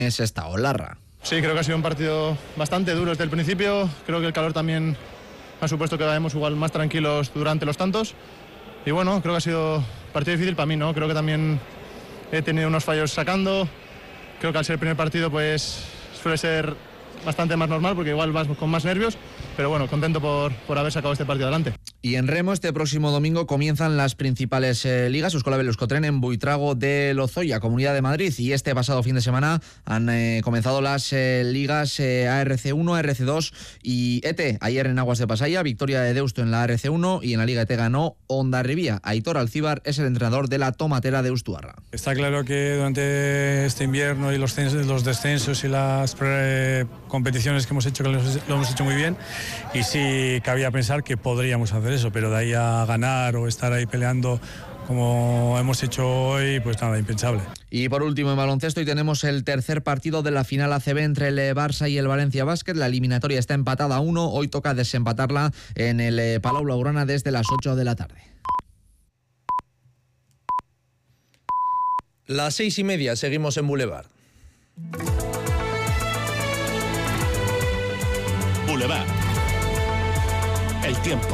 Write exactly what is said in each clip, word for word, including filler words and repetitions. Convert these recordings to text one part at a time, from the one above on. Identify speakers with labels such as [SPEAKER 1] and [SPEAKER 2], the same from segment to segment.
[SPEAKER 1] Es esta Olarra.
[SPEAKER 2] Sí, creo que ha sido un partido bastante duro desde el principio. Creo que el calor también ha supuesto que vayamos igual más tranquilos durante los tantos. Y bueno, creo que ha sido un partido difícil para mí, ¿no? Creo que también he tenido unos fallos sacando. Creo que al ser el primer partido pues suele ser bastante más normal porque igual vas con más nervios. Pero bueno, contento por, por haber sacado este partido adelante.
[SPEAKER 1] Y en remo, este próximo domingo comienzan las principales eh, ligas. Euskolabel Euskotren en Buitrago de Lozoya, Comunidad de Madrid. Y este pasado fin de semana han eh, comenzado las eh, ligas eh, A R C uno, A R C dos y E T. Ayer en Aguas de Pasaya, victoria de Deusto en la A R C uno y en la Liga E T ganó Hondarribia. Aitor Alcíbar es el entrenador de la Tomatera de Ustuarra.
[SPEAKER 3] Está claro que durante este invierno y los, los descensos y las pre competiciones que hemos hecho, que lo hemos hecho muy bien. Y sí cabía pensar que podríamos hacer eso, pero de ahí a ganar o estar ahí peleando como hemos hecho hoy, pues nada, impensable.
[SPEAKER 1] Y por último en baloncesto, hoy tenemos el tercer partido de la final A C B entre el Barça y el Valencia Basket. La eliminatoria está empatada a uno, hoy toca desempatarla en el Palau Blaugrana desde las ocho de la tarde.
[SPEAKER 4] Las seis y media, seguimos en Boulevard.
[SPEAKER 5] Boulevard. El tiempo.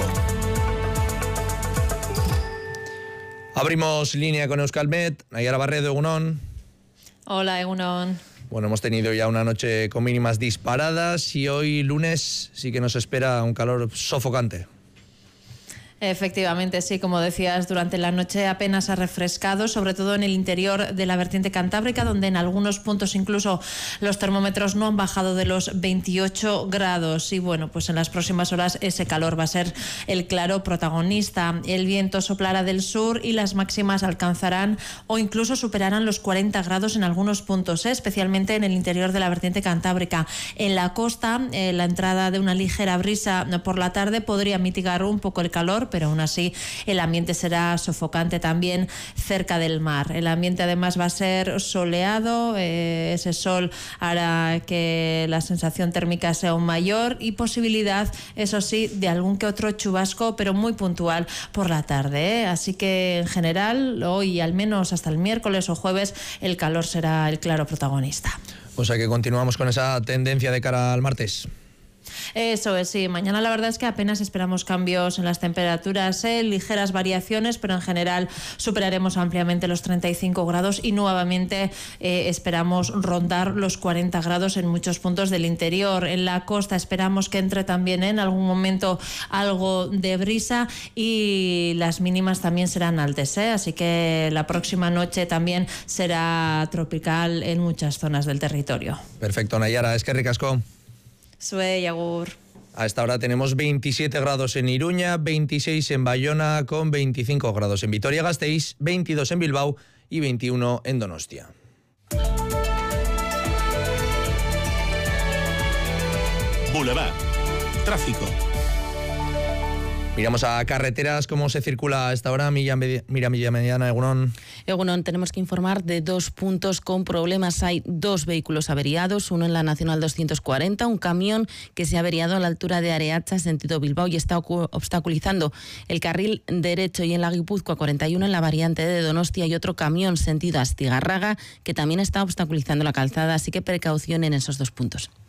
[SPEAKER 4] Abrimos línea con Euskalmet. Nayara Barredo, Egunon.
[SPEAKER 6] Hola, Egunon.
[SPEAKER 4] Bueno, hemos tenido ya una noche con mínimas disparadas y hoy lunes sí que nos espera un calor sofocante.
[SPEAKER 6] Efectivamente, sí, como decías, durante la noche apenas ha refrescado, sobre todo en el interior de la vertiente cantábrica, donde en algunos puntos incluso los termómetros no han bajado de los veintiocho grados. Y bueno, pues en las próximas horas ese calor va a ser el claro protagonista. El viento soplará del sur y las máximas alcanzarán o incluso superarán los cuarenta grados en algunos puntos, ¿eh? especialmente en el interior de la vertiente cantábrica. En la costa, eh, la entrada de una ligera brisa por la tarde podría mitigar un poco el calor, pero aún así el ambiente será sofocante también cerca del mar. El ambiente además va a ser soleado, eh, ese sol hará que la sensación térmica sea aún mayor y posibilidad, eso sí, de algún que otro chubasco, pero muy puntual por la tarde, ¿eh? Así que en general, hoy al menos hasta el miércoles o jueves, el calor será el claro protagonista.
[SPEAKER 4] O sea que continuamos con esa tendencia de cara al martes.
[SPEAKER 6] Eso es, sí. Mañana la verdad es que apenas esperamos cambios en las temperaturas, ¿eh? ligeras variaciones, pero en general superaremos ampliamente los treinta y cinco grados y nuevamente eh, esperamos rondar los cuarenta grados en muchos puntos del interior. En la costa esperamos que entre también en algún momento algo de brisa y las mínimas también serán altas, ¿eh? así que la próxima noche también será tropical en muchas zonas del territorio.
[SPEAKER 4] Perfecto, Nayara, es que ricasco.
[SPEAKER 6] Sue, Agur.
[SPEAKER 4] A esta hora tenemos veintisiete grados en Iruña, veintiséis en Bayona, con veinticinco grados en Vitoria-Gasteiz, veintidós en Bilbao y veintiuno en Donostia.
[SPEAKER 5] Boulevard. Tráfico.
[SPEAKER 4] Miramos a carreteras, cómo se circula a esta hora. Miriam Mediana, Egunon.
[SPEAKER 7] Egunon, tenemos que informar de dos puntos con problemas. Hay dos vehículos averiados, uno en la Nacional doscientos cuarenta, un camión que se ha averiado a la altura de Areacha, sentido Bilbao, y está obstaculizando el carril derecho, y en la Guipúzcoa cuarenta y uno, en la variante de Donostia, y otro camión sentido Astigarraga que también está obstaculizando la calzada, así que precaución en esos dos puntos.